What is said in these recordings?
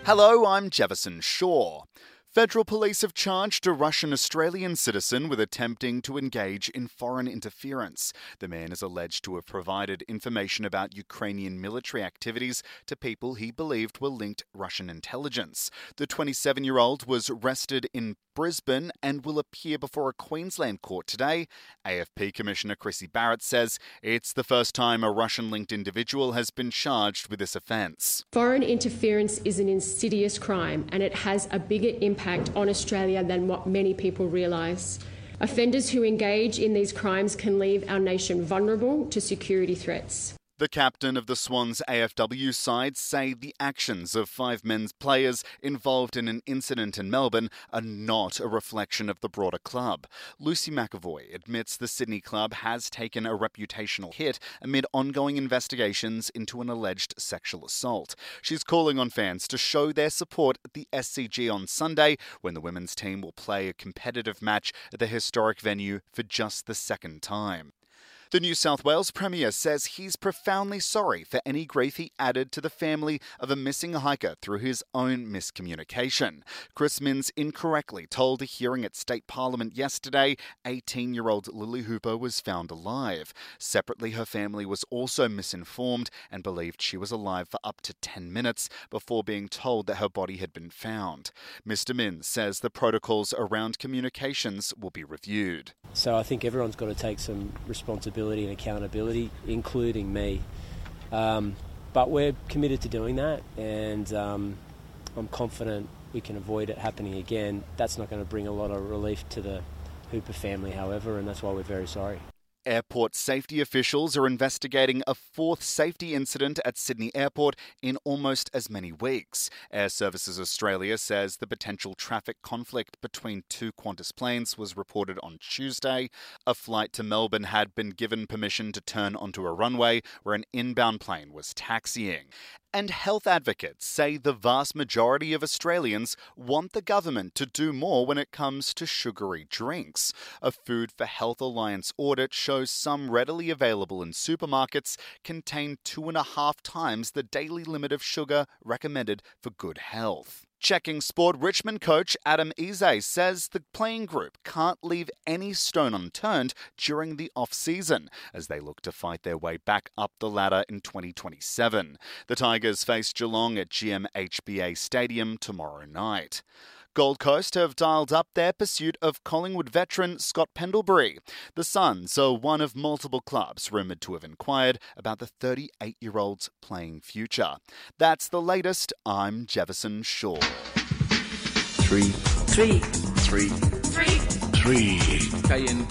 Hello, I'm Jefferson Shaw. Federal police have charged a Russian-Australian citizen with attempting to engage in foreign interference. The man is alleged to have provided information about Ukrainian military activities to people he believed were linked Russian intelligence. The 27-year-old was arrested in Brisbane and will appear before a Queensland court today. AFP Commissioner Chrissy Barrett says it's the first time a Russian-linked individual has been charged with this offence. Foreign interference is an insidious crime and it has a bigger impact on Australia than what many people realise. Offenders who engage in these crimes can leave our nation vulnerable to security threats. The captain of the Swans AFW side say the actions of 5 men's players involved in an incident in Melbourne are not a reflection of the broader club. Lucy McAvoy admits the Sydney club has taken a reputational hit amid ongoing investigations into an alleged sexual assault. She's calling on fans to show their support at the SCG on Sunday, when the women's team will play a competitive match at the historic venue for just the second time. The New South Wales Premier says he's profoundly sorry for any grief he added to the family of a missing hiker through his own miscommunication. Chris Minns incorrectly told a hearing at State Parliament yesterday 18-year-old Lily Hooper was found alive. Separately, her family was also misinformed and believed she was alive for up to 10 minutes before being told that her body had been found. Mr. Minns says the protocols around communications will be reviewed. So I think everyone's got to take some responsibility and accountability, including me. But we're committed to doing that, and I'm confident we can avoid it happening again. That's not going to bring a lot of relief to the Hooper family, however, and that's why we're very sorry. Airport safety officials are investigating a 4th safety incident at Sydney Airport in almost as many weeks. Air Services Australia says the potential traffic conflict between 2 Qantas planes was reported on Tuesday. A flight to Melbourne had been given permission to turn onto a runway where an inbound plane was taxiing. And health advocates say the vast majority of Australians want the government to do more when it comes to sugary drinks. A Food for Health Alliance audit shows some readily available in supermarkets contain 2.5 times the daily limit of sugar recommended for good health. Checking Sport Richmond coach Adam Eze says the playing group can't leave any stone unturned during the off-season as they look to fight their way back up the ladder in 2027. The Tigers face Geelong at GMHBA Stadium tomorrow night. Gold Coast have dialed up their pursuit of Collingwood veteran Scott Pendlebury. The Suns are one of multiple clubs rumoured to have inquired about the 38-year-old's playing future. That's the latest. I'm Jefferson Shaw. 3. KN.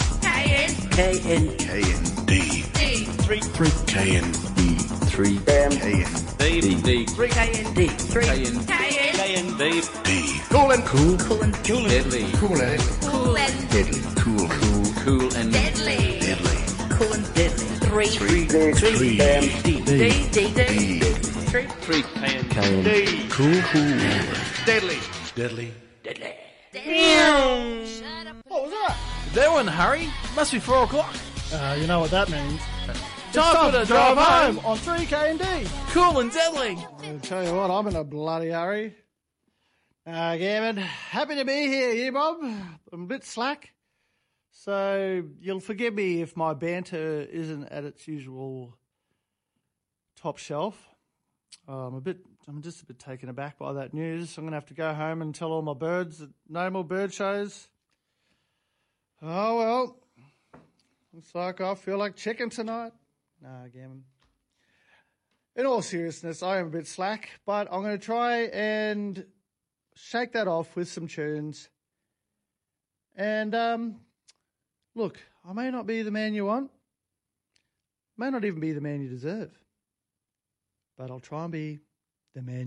D. 3. KN. 3. D. 3. KN. D. Cool and Deadly. Cool and Deadly. cool and Deadly. Cool and deadly. 3. D. 3 KN. KN. Cool. Deadly. What was that? That one, Harry. Must be 4 o'clock. You know what that means. Time for the drive home. on 3K and D. Cool and deadly. I'll tell you what, I'm in a bloody hurry. Gavin, happy to be here, you Bob. I'm a bit slack, so you'll forgive me if my banter isn't at its usual top shelf. I'm just a bit taken aback by that news. I'm going to have to go home and tell all my birds that no more bird shows. Oh, well. Looks like I feel like chicken tonight. Nah, Gavin. In all seriousness, I am a bit slack, but I'm going to try and shake that off with some tunes. And, look, I may not be the man you want. May not even be the man you deserve. But I'll try and be the man